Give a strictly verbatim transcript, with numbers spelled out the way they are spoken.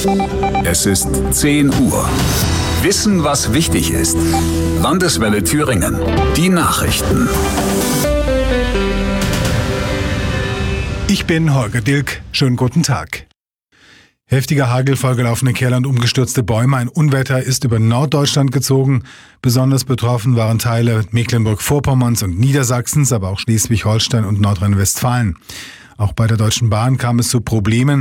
Es ist zehn Uhr. Wissen, was wichtig ist. Landeswelle Thüringen. Die Nachrichten. Ich bin Holger Dilk. Schönen guten Tag. Heftiger Hagel, vollgelaufene Keller und umgestürzte Bäume. Ein Unwetter ist über Norddeutschland gezogen. Besonders betroffen waren Teile Mecklenburg-Vorpommerns und Niedersachsens, aber auch Schleswig-Holstein und Nordrhein-Westfalen. Auch bei der Deutschen Bahn kam es zu Problemen.